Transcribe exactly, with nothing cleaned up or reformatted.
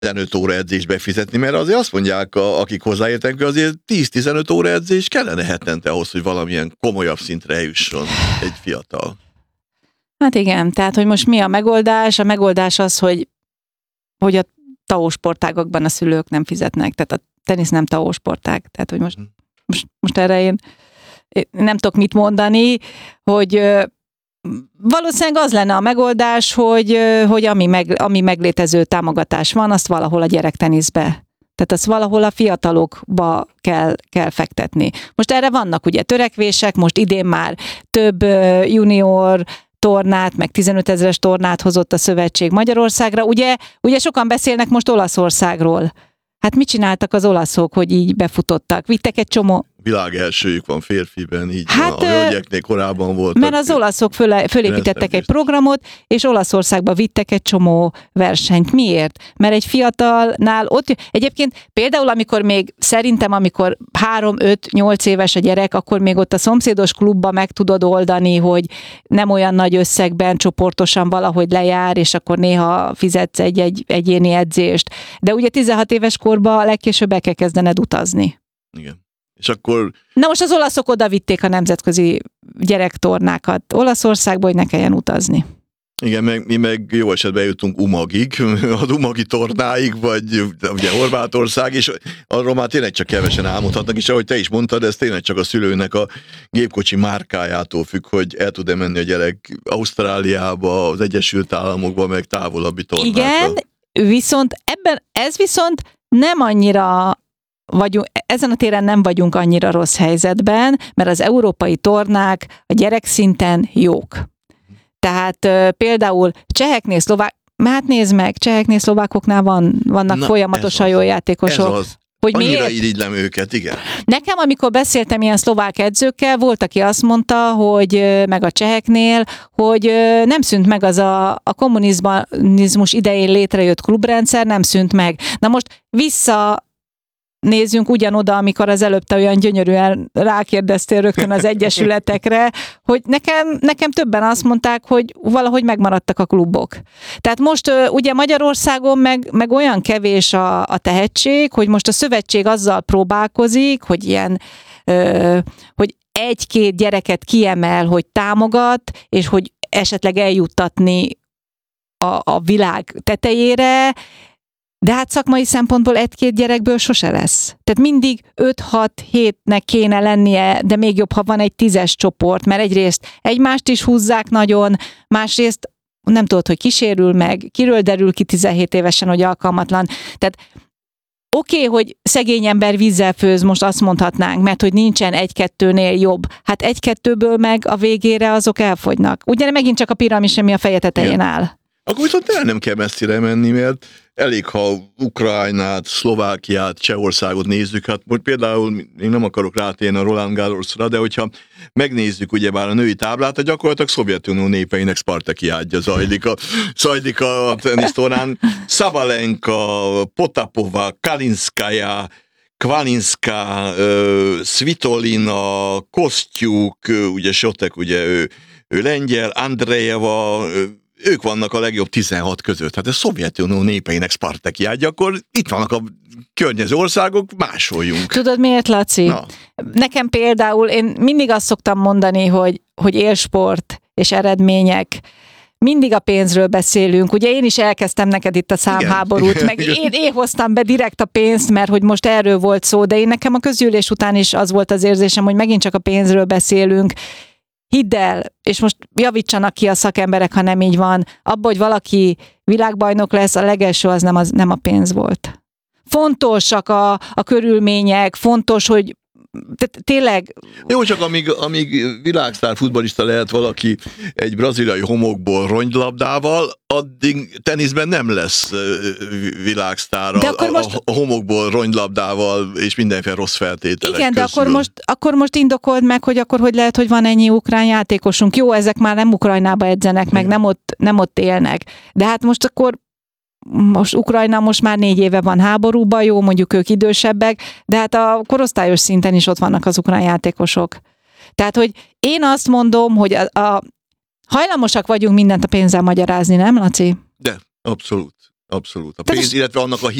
tizenöt óra edzést befizetni, mert azért azt mondják, a, akik hozzáértenek, hogy azért tíz-tizenöt óra edzés kellene hetente ahhoz, hogy valamilyen komolyabb szintre eljusson egy fiatal. Hát igen, tehát, hogy most mi a megoldás? A megoldás az, hogy, hogy a té á o sportágokban a szülők nem fizetnek, tehát a tenisz nem té á o sportág, tehát, hogy most, most, most erre én nem tudok mit mondani, hogy valószínűleg az lenne a megoldás, hogy, hogy ami, meg, ami meglétező támogatás van, azt valahol a gyerekteniszbe. Tehát azt valahol a fiatalokba kell, kell fektetni. Most erre vannak ugye törekvések, most idén már több junior tornát, meg tizenötezres tornát hozott a szövetség Magyarországra. Ugye, ugye sokan beszélnek most Olaszországról. Hát mit csináltak az olaszok, hogy így befutottak? Vittek egy csomó... Világ elsőjük van férfiben, így hát, van. A hölgyeknél korábban voltak. Mert az olaszok föl, fölépítettek egy programot, és Olaszországba vittek egy csomó versenyt. Miért? Mert egy fiatalnál ott... Egyébként például, amikor még szerintem, amikor három, öt, nyolc éves a gyerek, akkor még ott a szomszédos klubba meg tudod oldani, hogy nem olyan nagy összegben csoportosan valahogy lejár, és akkor néha fizetsz egy, egy egyéni edzést. De ugye tizenhat éves korban legkésőbb el kell kezdened utazni. Igen. És akkor... Na most az olaszok oda vitték a nemzetközi gyerektornákat Olaszországba, hogy ne kelljen utazni. Igen, meg, mi meg jó esetben jutunk Umagig, az Umagi tornáig, vagy ugye Horvátország, és arról már tényleg csak kevesen álmodhatnak, és ahogy te is mondtad, ez tényleg csak a szülőnek a gépkocsi márkájától függ, hogy el tud-e menni a gyerek Ausztráliába, az Egyesült Államokba, meg távolabbi tornákra. Igen, viszont ebben, ez viszont nem annyira vagyunk, ezen a téren nem vagyunk annyira rossz helyzetben, mert az európai tornák a gyerekszinten jók. Tehát uh, például cseheknél, szlovák, hát nézd meg, cseheknél, szlovákoknál van, vannak Na, folyamatosan jó játékosok. Ez az. Hogy Annyira miért? irigylem őket, igen. Nekem, amikor beszéltem ilyen szlovák edzőkkel, volt, aki azt mondta, hogy meg a cseheknél, hogy nem szűnt meg az a, a kommunizmus idején létrejött klubrendszer, nem szűnt meg. Na most vissza nézzünk ugyanoda, amikor az előbb te olyan gyönyörűen rákérdeztél rögtön az egyesületekre, hogy nekem, nekem többen azt mondták, hogy valahogy megmaradtak a klubok. Tehát most ugye Magyarországon meg, meg olyan kevés a, a tehetség, hogy most a szövetség azzal próbálkozik, hogy ilyen, ö, hogy egy-két gyereket kiemel, hogy támogat, és hogy esetleg eljuttatni a, a világ tetejére, de hát szakmai szempontból egy-két gyerekből sose lesz. Tehát mindig öt-hat-hétnek kéne lennie, de még jobb, ha van egy tízes csoport, mert egyrészt egymást is húzzák nagyon, másrészt nem tudod, hogy kisérül meg, kiről derül ki tizenhét évesen, hogy alkalmatlan. Tehát oké, okay, hogy szegény ember vízzel főz, most azt mondhatnánk, mert hogy nincsen egy-kettőnél jobb. Hát egy-kettőből meg a végére azok elfogynak. Ugye megint csak a piramis, ami a feje tetején áll. Akkor viszont tényleg nem kell messzire menni, mert elég, ha Ukrajnát, Szlovákiát, Csehországot nézzük, hát most például én nem akarok rátérni a Roland Garrosra, de hogyha megnézzük ugyebár a női táblát, a gyakorlatilag Szovjetunió népeinek Spartakiádja zajlik a, zajlik a tenisztornán. Szabalenka, Potapova, Kalinszkaja, Kvalinszka, Svitolina, Kosztjuk, ugye Sotek, ugye ő, ő lengyel, Andrejeva, ők vannak a legjobb tizenhat között. Hát a Szovjetunió népeinek Spartakiádja, akkor itt vannak a környező országok, másoljunk. Tudod miért, Laci? Na. Nekem például, én mindig azt szoktam mondani, hogy, hogy élsport és eredmények, mindig a pénzről beszélünk. Ugye én is elkezdtem neked itt a számháborút, igen, meg igen. Én, én hoztam be direkt a pénzt, mert hogy most erről volt szó, de én nekem a közgyűlés után is az volt az érzésem, hogy megint csak a pénzről beszélünk. Hidd el, és most javítsanak ki a szakemberek, ha nem így van, abba, hogy valaki világbajnok lesz, a legelső az nem, az nem a pénz volt. Fontosak a, a körülmények, fontos, hogy tényleg... Jó, csak amíg, amíg világsztár futballista lehet valaki egy braziliai homokból ronglabdával, addig teniszben nem lesz világsztár a, most... a homokból ronglabdával és mindenféle rossz feltételek Igen, közül. De akkor most, akkor most indokold meg, hogy akkor hogy lehet, hogy van ennyi ukrán játékosunk. Jó, ezek már nem Ukrajnába edzenek, meg nem ott, nem ott élnek. De hát most akkor most Ukrajna most már négy éve van háborúban, jó, mondjuk ők idősebbek, de hát a korosztályos szinten is ott vannak az ukrán játékosok. Tehát, hogy én azt mondom, hogy a, a hajlamosak vagyunk mindent a pénzzel magyarázni, nem, Laci? De, abszolút. Abszolút. A Tehát pénz, ez- illetve annak a